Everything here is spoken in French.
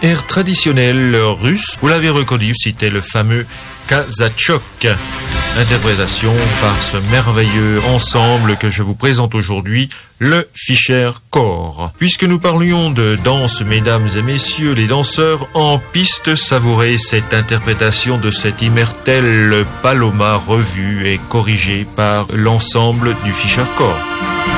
Air traditionnel russe, vous l'avez reconnu, c'était le fameux Kazachok. Interprétation par ce merveilleux ensemble que je vous présente aujourd'hui, le Fischer Corps. Puisque nous parlions de danse, mesdames et messieurs, les danseurs en piste, savourez cette interprétation de cet immortel Paloma revue et corrigée par l'ensemble du Fischer Corps.